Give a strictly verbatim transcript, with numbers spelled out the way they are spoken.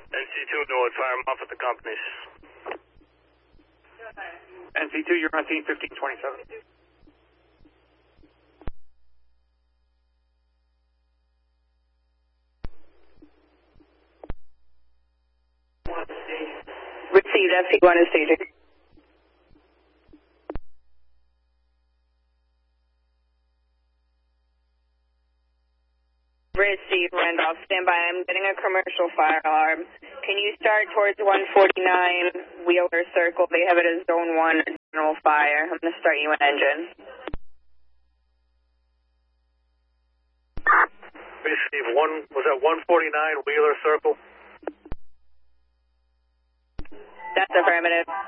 N C two North, fire them off at the companies. N C two, you're on scene fifteen twenty-seven. Received, F P one is staging. Received, Randolph, stand by. I'm getting a commercial fire alarm. Can you start towards one forty-nine Wheeler Circle? They have it as zone one, general fire. I'm going to start you an engine. Receive one, was that one forty-nine Wheeler Circle? That's affirmative.